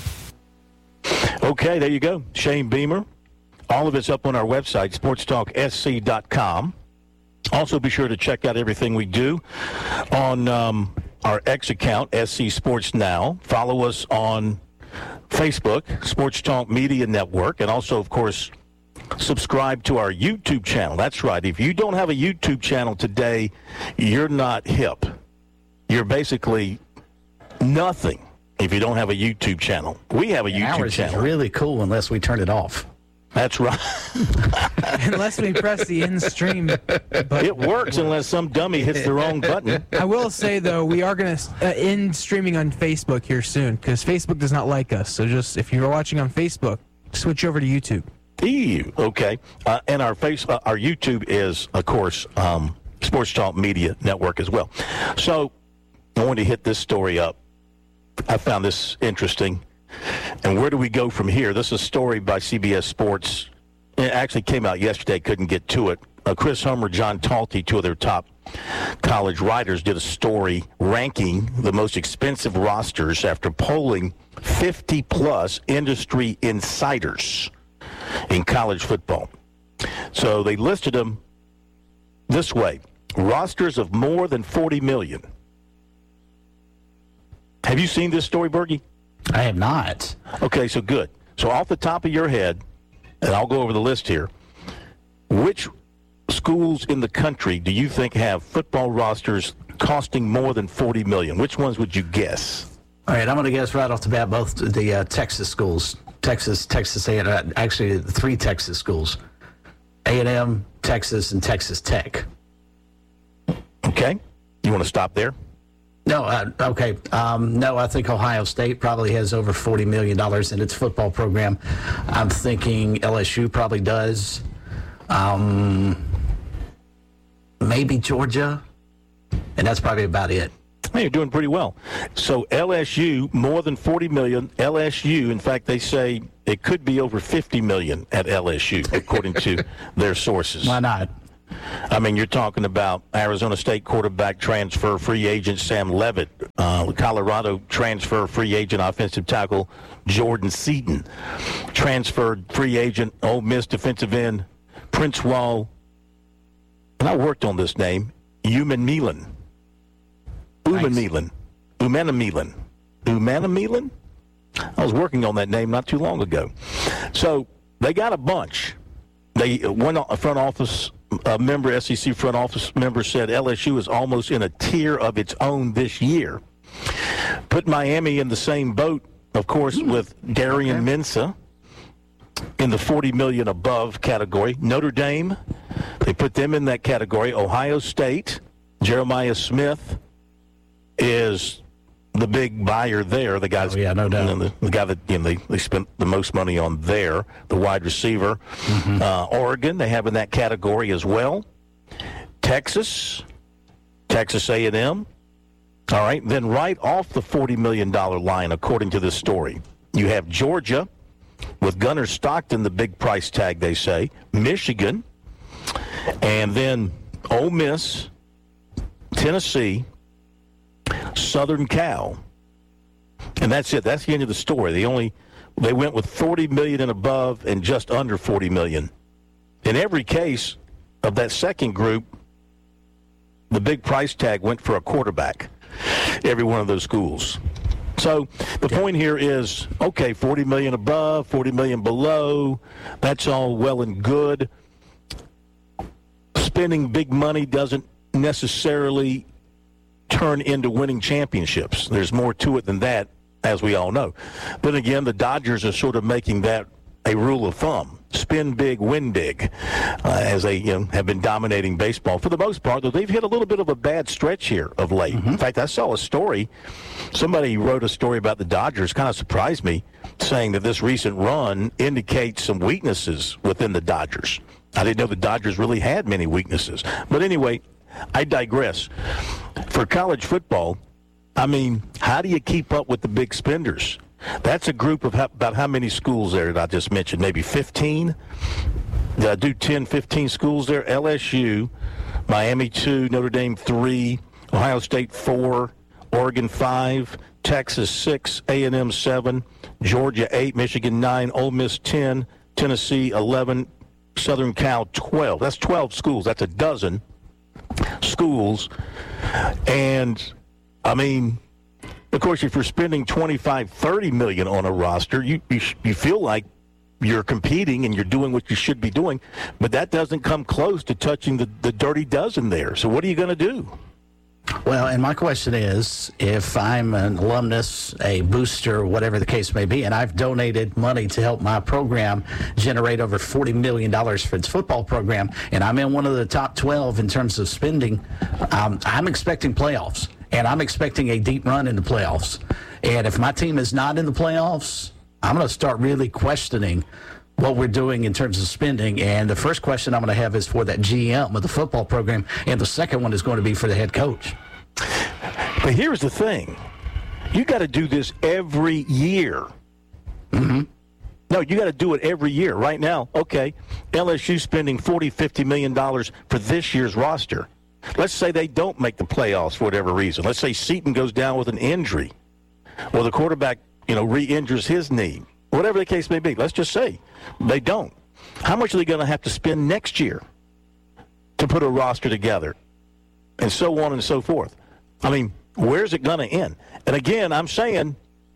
Okay, there you go. Shane Beamer. All of it's up on our website, sports talk s c dot com. Also, be sure to check out everything we do on um, our X account, S C Sports Now. Follow us on Facebook, Sports Talk Media Network, and also, of course, subscribe to our YouTube channel. That's right. If you don't have a YouTube channel today, you're not hip. You're basically nothing if you don't have a YouTube channel. We have a and YouTube ours channel. Is really cool unless we turn it off. That's right. Unless we press the end stream button. It works unless some dummy hits the wrong button. I will say, though, we are going to uh, end streaming on Facebook here soon because Facebook does not like us. So just if you're watching on Facebook, switch over to YouTube. Ew. Okay. Uh, and our face, uh, our YouTube is, of course, um, Sports Talk Media Network as well. So I wanted to hit this story up. I found this interesting. And where do we go from here? This is a story by C B S Sports. It actually came out yesterday. Couldn't get to it. Uh, Chris Homer, John Talty, two of their top college writers, did a story ranking the most expensive rosters after polling fifty-plus industry insiders in college football. So they listed them this way. Rosters of more than forty million dollars. Have you seen this story, Bergie? I have not. Okay, so good. So off the top of your head, and I'll go over the list here, which schools in the country do you think have football rosters costing more than forty million dollars? Which ones would you guess? All right, I'm going to guess right off the bat both the uh, Texas schools. Texas, Texas A and M, actually three Texas schools. A and M, Texas, and Texas Tech. Okay. You want to stop there? No, uh, okay. Um, no, I think Ohio State probably has over forty million dollars in its football program. I'm thinking L S U probably does. Um, maybe Georgia. And that's probably about it. Hey, you're doing pretty well. So L S U, more than forty million. L S U, in fact, they say it could be over fifty million at L S U, according to their sources. Why not? I mean, you're talking about Arizona State quarterback transfer free agent Sam Levitt, uh, Colorado transfer free agent offensive tackle Jordan Seaton, transferred free agent Ole Miss defensive end Prince Wall, and I worked on this name, Uman Milan. Uman Milan. Umana Milan. Umana Milan? I was working on that name not too long ago. So they got a bunch. They one front office a member, S E C front office member, said L S U is almost in a tier of its own this year. Put Miami in the same boat, of course, with Darian Mensah in the forty million above category. Notre Dame, they put them in that category. Ohio State, Jeremiah Smith is the big buyer there. The guy's, oh, yeah, no doubt. You know, the, the guy that you know, they, they spent the most money on there, the wide receiver. Mm-hmm. Uh, Oregon, they have in that category as well. Texas, Texas A and M. All right, then right off the forty million dollars line, according to this story, you have Georgia with Gunnar Stockton, the big price tag, they say, Michigan, and then Ole Miss, Tennessee, Southern Cal, and that's it. That's the end of the story. They only they went with forty million and above, and just under forty million. In every case of that second group, the big price tag went for a quarterback. Every one of those schools. So the point here is, okay, forty million above, forty million below. That's all well and good. Spending big money doesn't necessarily turn into winning championships. There's more to it than that, as we all know. Then again, the Dodgers are sort of making that a rule of thumb. Spend big, win big, uh, as they you know, have been dominating baseball. For the most part, though, they've hit a little bit of a bad stretch here of late. Mm-hmm. In fact, I saw a story. Somebody wrote a story about the Dodgers, kind of surprised me, saying that this recent run indicates some weaknesses within the Dodgers. I didn't know the Dodgers really had many weaknesses. But anyway, I digress. For college football, I mean, how do you keep up with the big spenders? That's a group of how, about how many schools there that I just mentioned? Maybe fifteen? Did I do ten, fifteen schools there? L S U, Miami two, Notre Dame three, Ohio State four, Oregon five, Texas six, A and M seven, Georgia eight, Michigan nine, Ole Miss ten, Tennessee eleven, Southern Cal twelve. That's twelve schools. That's a dozen schools. And, I mean, of course, if you're spending twenty-five, thirty million on a roster, you, you you feel like you're competing and you're doing what you should be doing, but that doesn't come close to touching the, the dirty dozen there. So what are you going to do? Well, and my question is, if I'm an alumnus, a booster, whatever the case may be, and I've donated money to help my program generate over forty million dollars for its football program, and I'm in one of the top twelve in terms of spending, um, I'm expecting playoffs, and I'm expecting a deep run in the playoffs. And if my team is not in the playoffs, I'm going to start really questioning what we're doing in terms of spending. And the first question I'm going to have is for that G M of the football program, and the second one is going to be for the head coach. But here's the thing. You got to do this every year. Mm-hmm. No, you got to do it every year. Right now, okay, L S U spending forty, fifty million dollars for this year's roster. Let's say they don't make the playoffs for whatever reason. Let's say Seaton goes down with an injury, or the quarterback, you know, re-injures his knee. Whatever the case may be, let's just say they don't. How much are they going to have to spend next year to put a roster together? And so on and so forth. I mean, where's it going to end? And again, I'm saying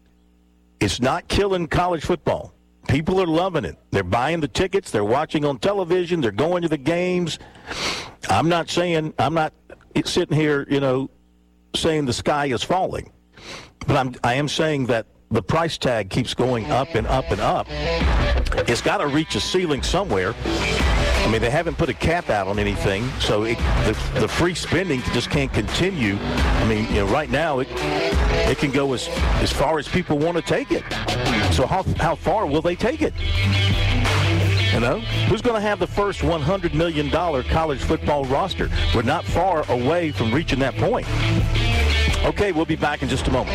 it's not killing college football. People are loving it. They're buying the tickets. They're watching on television. They're going to the games. I'm not saying, I'm not sitting here, you know, saying the sky is falling. But I'm, I am saying that the price tag keeps going up and up and up. It's got to reach a ceiling somewhere. I mean, they haven't put a cap out on anything, so it, the, the free spending just can't continue. I mean, you know, right now it it can go as, as far as people want to take it. So how how far will they take it? You know, who's going to have the first one hundred million dollars college football roster? We're not far away from reaching that point. Okay, we'll be back in just a moment.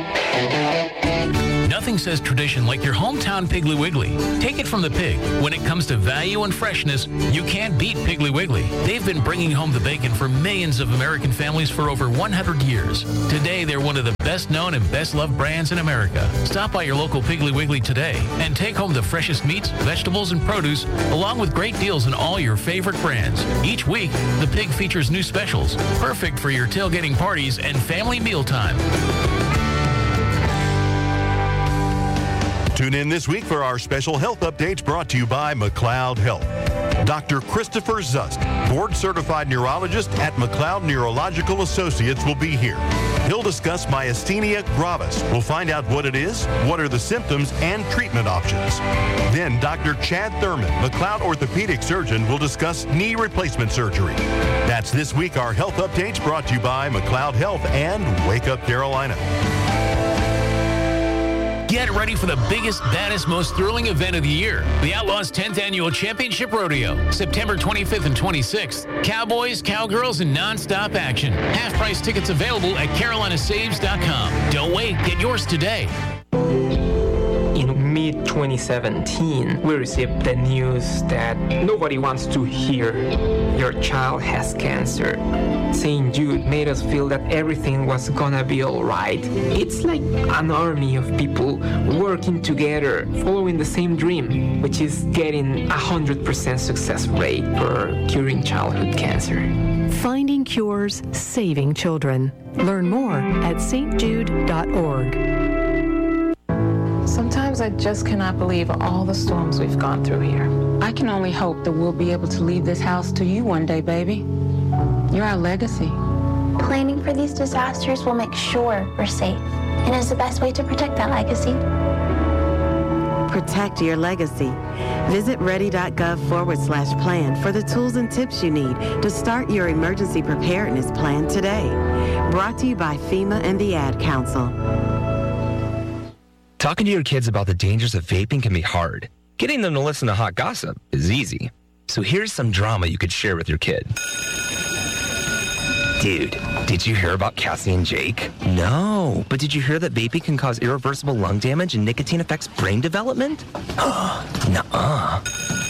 Nothing says tradition like your hometown Piggly Wiggly. Take it from the pig. When it comes to value and freshness, you can't beat Piggly Wiggly. They've been bringing home the bacon for millions of American families for over one hundred years. Today, they're one of the best known and best loved brands in America. Stop by your local Piggly Wiggly today and take home the freshest meats, vegetables, and produce, along with great deals on all your favorite brands. Each week, the pig features new specials, perfect for your tailgating parties and family mealtime. Tune in this week for our special health updates brought to you by McLeod Health. Doctor Christopher Zust, board-certified neurologist at McLeod Neurological Associates, will be here. He'll discuss myasthenia gravis. We'll find out what it is, what are the symptoms, and treatment options. Then Doctor Chad Thurman, McLeod orthopedic surgeon, will discuss knee replacement surgery. That's this week our health updates brought to you by McLeod Health and Wake Up Carolina. Get ready for the biggest, baddest, most thrilling event of the year. The Outlaws' tenth Annual Championship Rodeo. September twenty-fifth and twenty-sixth. Cowboys, cowgirls, and non-stop action. Half-price tickets available at carolina saves dot com. Don't wait. Get yours today. In mid twenty seventeen, we received the news that nobody wants to hear your child has cancer. Saint Jude made us feel that everything was gonna be alright. It's like an army of people working together, following the same dream, which is getting a one hundred percent success rate for curing childhood cancer. Finding cures, saving children. Learn more at s t jude dot org. Sometimes I just cannot believe all the storms we've gone through here. I can only hope that we'll be able to leave this house to you one day, baby. You're our legacy. Planning for these disasters will make sure we're safe, and is the best way to protect that legacy. Protect your legacy. Visit ready.gov forward slash plan for the tools and tips you need to start your emergency preparedness plan today. Brought to you by FEMA and the Ad Council. Talking to your kids about the dangers of vaping can be hard. Getting them to listen to hot gossip is easy. So here's some drama you could share with your kid. Dude, did you hear about Cassie and Jake? No, but did you hear that vaping can cause irreversible lung damage and nicotine affects brain development? Nuh-uh.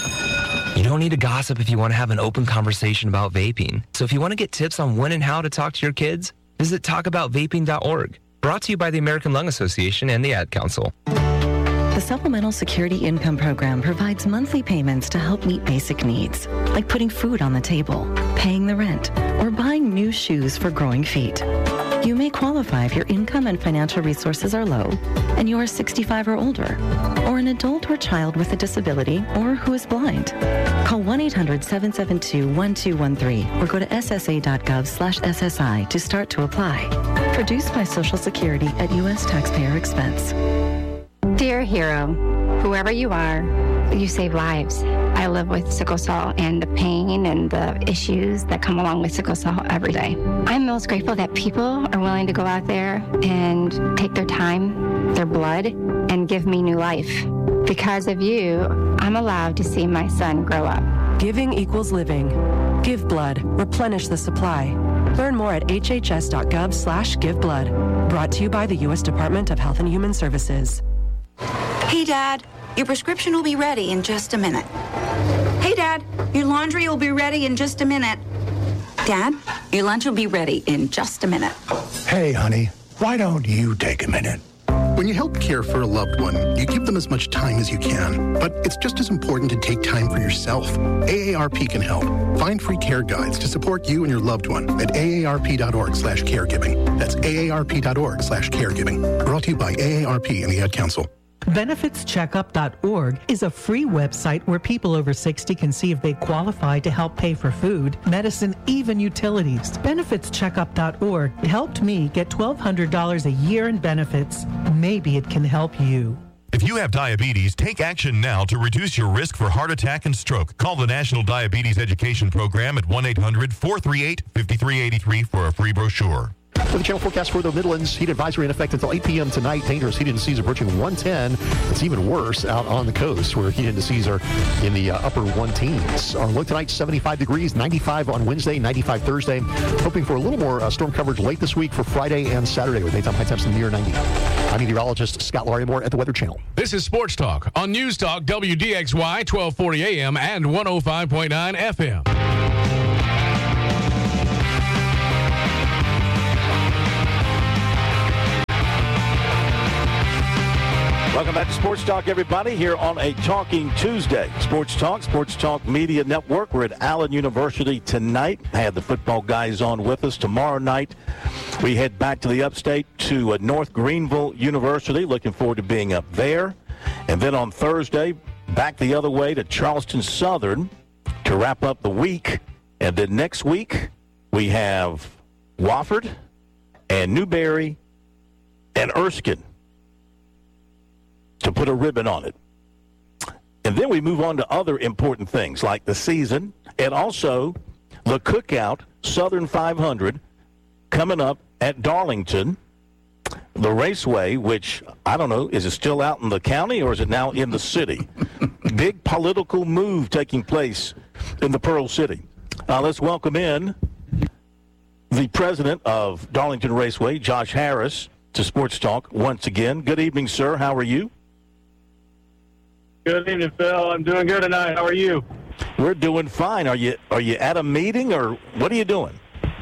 You don't need to gossip if you want to have an open conversation about vaping. So if you want to get tips on when and how to talk to your kids, visit talk about vaping dot org. Brought to you by the American Lung Association and the Ad Council. The Supplemental Security Income Program provides monthly payments to help meet basic needs, like putting food on the table, paying the rent, or buying new shoes for growing feet. You may qualify if your income and financial resources are low, and you are sixty-five or older, or an adult or child with a disability, or who is blind. Call one eight hundred seven seven two one two one three or go to s s a dot gov slash s s i to start to apply. Produced by Social Security at U S taxpayer expense. Dear hero, whoever you are, you save lives. I live with sickle cell and the pain and the issues that come along with sickle cell every day. I'm most grateful that people are willing to go out there and take their time, their blood, and give me new life. Because of you, I'm allowed to see my son grow up. Giving equals living. Give blood. Replenish the supply. Learn more at h h s dot gov slash give blood. Brought to you by the U S Department of Health and Human Services. Hey, Dad, your prescription will be ready in just a minute. Hey, Dad, your laundry will be ready in just a minute. Dad, your lunch will be ready in just a minute. Hey, honey, why don't you take a minute? When you help care for a loved one, you give them as much time as you can. But it's just as important to take time for yourself. A A R P can help. Find free care guides to support you and your loved one at A A R P dot org slash caregiving. That's A A R P dot org slash caregiving. Brought to you by A A R P and the Ad Council. benefits checkup dot org is a free website where people over sixty can see if they qualify to help pay for food, medicine, even utilities. benefits checkup dot org helped me get twelve hundred dollars a year in benefits. Maybe it can help you. If you have diabetes, take action now to reduce your risk for heart attack and stroke. Call the National Diabetes Education Program at one eight hundred four three eight five three eight three for a free brochure. For the channel forecast for the Midlands, heat advisory in effect until eight p.m. tonight. Dangerous heat indices approaching one ten. It's even worse out on the coast where heat indices are in the uh, upper one teens. Our low tonight, seventy-five degrees, ninety-five on Wednesday, ninety-five Thursday. Hoping for a little more uh, storm coverage late this week for Friday and Saturday with daytime high temps near ninety. I'm meteorologist Scott Larimore at the Weather Channel. This is Sports Talk on News Talk W D X Y twelve forty A M and one oh five point nine F M. Welcome back to Sports Talk, everybody, here on a Talking Tuesday. Sports Talk, Sports Talk Media Network. We're at Allen University tonight. I had the football guys on with us. Tomorrow night, we head back to the upstate to uh, North Greenville University. Looking forward to being up there. And then on Thursday, back the other way to Charleston Southern to wrap up the week. And then next week, we have Wofford and Newberry and Erskine to put a ribbon on it. And then we move on to other important things like the season and also the Cookout Southern five hundred coming up at Darlington. The Raceway, which, I don't know, is it still out in the county or is it now in the city? Big political move taking place in the Pearl City. Uh, let's welcome in the president of Darlington Raceway, Josh Harris, to Sports Talk once again. Good evening, sir. How are you? Good evening, Phil. I'm doing good tonight. How are you? We're doing fine. Are you are you at a meeting or what are you doing?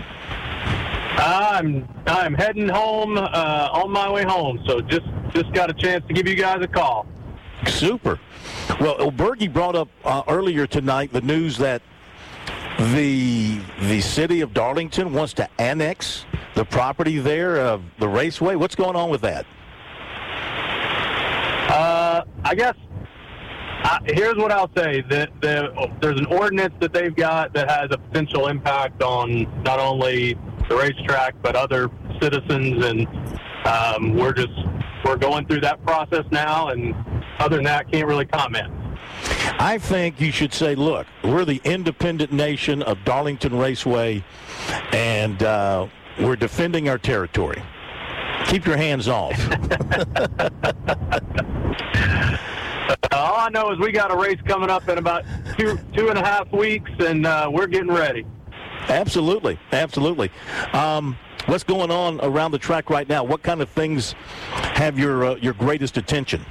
I'm I'm heading home uh, on my way home. So just just got a chance to give you guys a call. Super. Well, Oberge brought up uh, earlier tonight the news that the the city of Darlington wants to annex the property there of the Raceway. What's going on with that? Uh, I guess. Uh, here's what I'll say. The, the, there's an ordinance that they've got that has a potential impact on not only the racetrack but other citizens, and um, we're just we're going through that process now, and other than that, can't really comment. I think you should say, look, we're the independent nation of Darlington Raceway, and uh, we're defending our territory. Keep your hands off. All I know is we got a race coming up in about two two and a half weeks, and uh, we're getting ready. Absolutely, absolutely. Um, what's going on around the track right now? What kind of things have your uh, your greatest attention?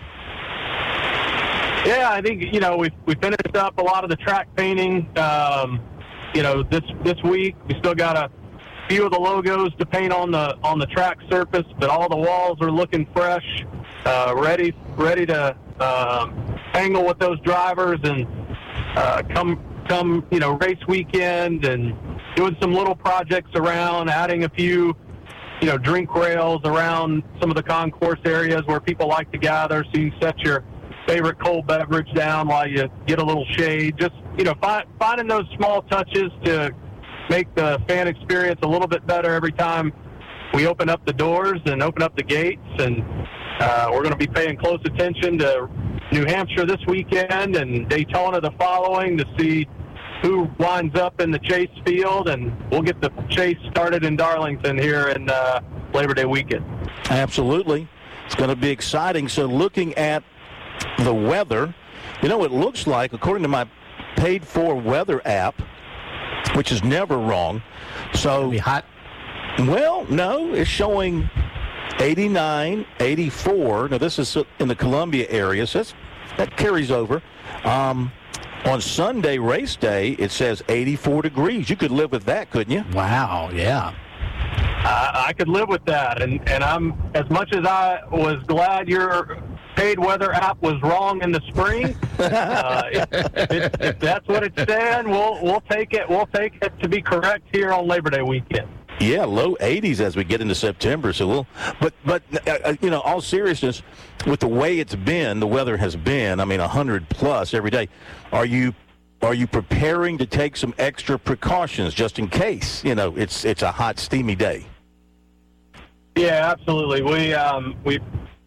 Yeah, I think you know we we finished up a lot of the track painting. Um, you know, this this week we still got a few of the logos to paint on the on the track surface, but all the walls are looking fresh, uh, ready ready to. Um, angle with those drivers and uh, come come you know race weekend, and doing some little projects around, adding a few you know drink rails around some of the concourse areas where people like to gather, so you can set your favorite cold beverage down while you get a little shade. Just you know find, finding those small touches to make the fan experience a little bit better every time we open up the doors and open up the gates. And Uh, we're going to be paying close attention to New Hampshire this weekend and Daytona the following to see who winds up in the chase field, and we'll get the chase started in Darlington here in uh, Labor Day weekend. Absolutely. It's going to be exciting. So looking at the weather, you know, it looks like, according to my paid-for weather app, which is never wrong. So It'll be hot? Well, no, it's showing eighty-nine, eighty-four. Now, this is in the Columbia area, so that's, that carries over. Um, on Sunday, race day, it says eighty-four degrees. You could live with that, couldn't you? Wow, yeah. I, I could live with that, and, and I'm as much as I was glad your paid weather app was wrong in the spring. uh, if, if, if that's what it's saying, we'll we'll take it. We'll take it to be correct here on Labor Day weekend. Yeah, low eighties as we get into September. So we'll, but but uh, you know, all seriousness, with the way it's been, the weather has been. I mean, one hundred plus every day. Are you are you preparing to take some extra precautions just in case? You know, it's it's a hot, steamy day. Yeah, absolutely. We um, we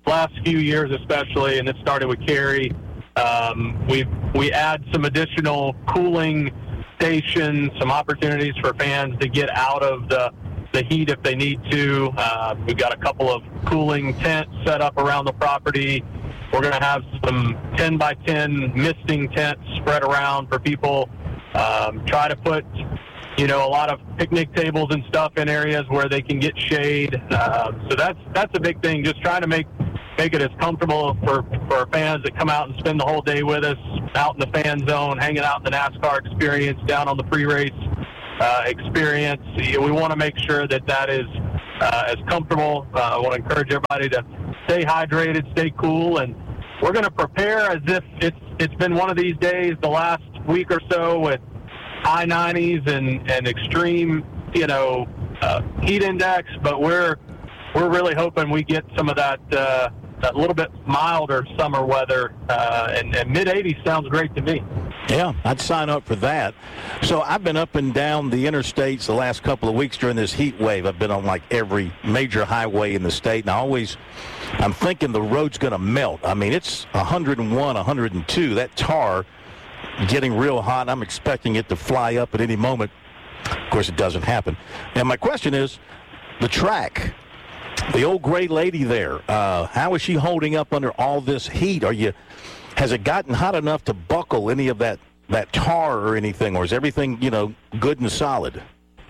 last few years especially, and it started with Kerry, um, we we add some additional cooling stations, some opportunities for fans to get out of the the heat if they need to. Uh, we've got a couple of cooling tents set up around the property. We're going to have some ten by ten misting tents spread around for people. Um, try to put, you know, a lot of picnic tables and stuff in areas where they can get shade. Uh, so that's that's a big thing. Just trying to make make it as comfortable for, for our fans that come out and spend the whole day with us, out in the fan zone, hanging out in the NASCAR experience, down on the pre-race uh, experience. We want to make sure that that is uh, as comfortable. Uh, I want to encourage everybody to stay hydrated, stay cool, and we're going to prepare as if it's it's been one of these days the last week or so with high nineties and, and extreme, you know, uh, heat index, but we're we're really hoping we get some of that uh, that little bit milder summer weather, uh, and, and mid eighties sounds great to me. Yeah, I'd sign up for that. So I've been up and down the interstates the last couple of weeks during this heat wave. I've been on like every major highway in the state, and I always, I'm thinking the road's going to melt. I mean, it's one hundred one, one hundred two. That tar getting real hot. I'm expecting it to fly up at any moment. Of course, it doesn't happen. And my question is, the track, the old gray lady there, uh, how is she holding up under all this heat? Are you, has it gotten hot enough to buckle any of that, that tar or anything, or is everything, you know, good and solid?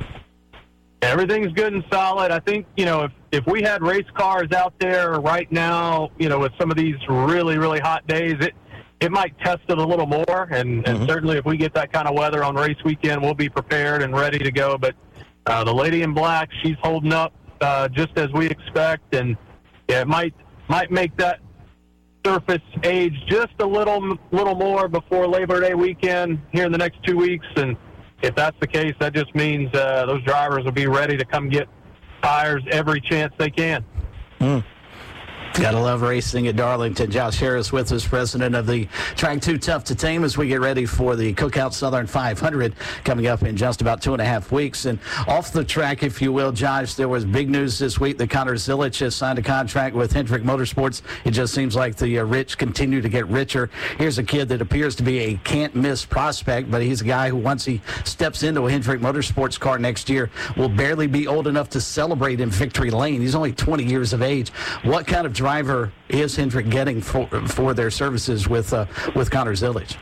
Everything's good and solid. I think, you know, if, if we had race cars out there right now, you know, with some of these really, really hot days, it, it might test it a little more, and, and mm-hmm. certainly if we get that kind of weather on race weekend, we'll be prepared and ready to go. But uh, the lady in black, she's holding up uh, just as we expect, and yeah, it might might make that surface age just a little little more before Labor Day weekend here in the next two weeks. And if that's the case, that just means uh, those drivers will be ready to come get tires every chance they can. Mm. Gotta love racing at Darlington. Josh Harris with us, president of the Track two Tough to Tame, as we get ready for the Cookout Southern five hundred coming up in just about two and a half weeks. And off the track, if you will, Josh, there was big news this week that Connor Zilisch has signed a contract with Hendrick Motorsports. It just seems like the uh, rich continue to get richer. Here's a kid that appears to be a can't-miss prospect, but he's a guy who, once he steps into a Hendrick Motorsports car next year, will barely be old enough to celebrate in victory lane. He's only twenty years of age. What kind of driver is Hendrick getting for for their services with uh, with Connor Zilisch?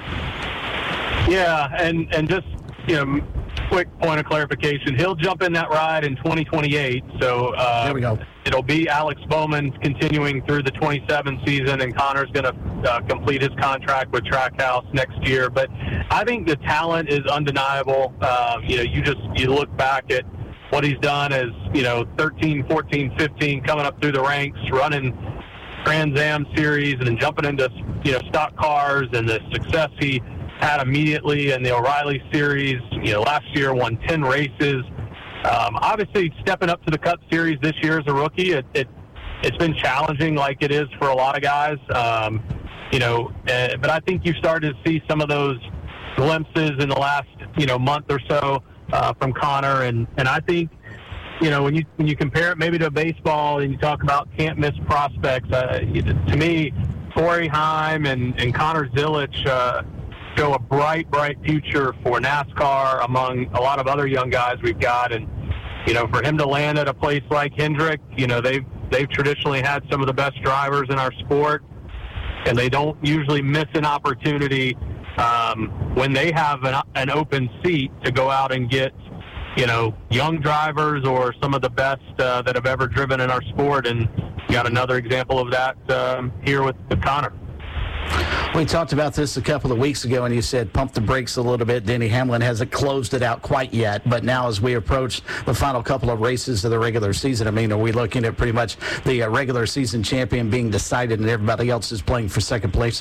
Yeah, and and just, you know, quick point of clarification. He'll jump in that ride in twenty twenty-eight. So uh, there we go. It'll be Alex Bowman continuing through the twenty-seven season, and Connor's going to uh, complete his contract with Trackhouse next year. But I think the talent is undeniable. Uh, you know, you just you look back at what he's done as, you know, thirteen, fourteen, fifteen, coming up through the ranks, running Trans Am series and then jumping into, you know, stock cars, and the success he had immediately in the O'Reilly series. You know, last year won ten races. Um, obviously, stepping up to the Cup Series this year as a rookie, it, it, it's been challenging like it is for a lot of guys. Um, you know, uh, but I think you started to see some of those glimpses in the last, you know, month or so Uh, from Connor, and, and I think, you know, when you when you compare it maybe to baseball and you talk about can't miss prospects, uh, to me, Corey Heim and, and Connor Zilisch uh, show a bright, bright future for NASCAR among a lot of other young guys we've got. And, you know, for him to land at a place like Hendrick, you know, they've, they've traditionally had some of the best drivers in our sport, and they don't usually miss an opportunity Um, when they have an, an open seat to go out and get, you know, young drivers or some of the best uh, that have ever driven in our sport. And you got another example of that um, here with, with Connor. We talked about this a couple of weeks ago, and you said pump the brakes a little bit. Denny Hamlin hasn't closed it out quite yet, but now as we approach the final couple of races of the regular season, I mean, are we looking at pretty much the uh, regular season champion being decided and everybody else is playing for second place?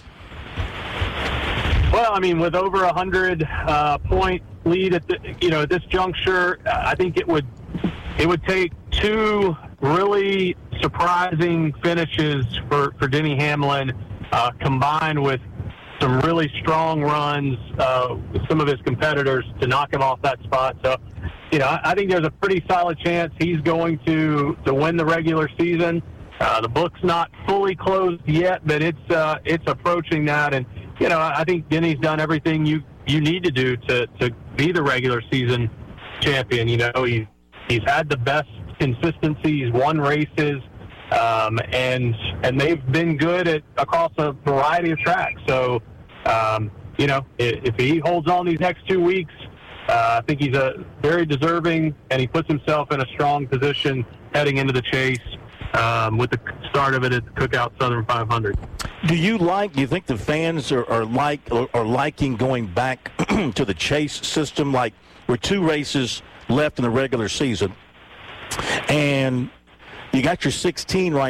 Well, I mean, with over a hundred uh, point lead at the, you know, at this juncture, I think it would it would take two really surprising finishes for, for Denny Hamlin, uh, combined with some really strong runs uh, with some of his competitors to knock him off that spot. So, you know, I, I think there's a pretty solid chance he's going to to win the regular season. Uh, the book's not fully closed yet, but it's uh, it's approaching that. And, you know, I think Denny's done everything you, you need to do to, to be the regular season champion. You know, he's, he's had the best consistency. He's won races, um, and and they've been good at across a variety of tracks. So, um, you know, if, if he holds on these next two weeks, uh, I think he's a very deserving, and he puts himself in a strong position heading into the chase. Um, with the start of it at the Cookout Southern five hundred. Do you like, do you think the fans are, are like are, are liking going back to the chase system? Like, we're two races left in the regular season, and you got your sixteen right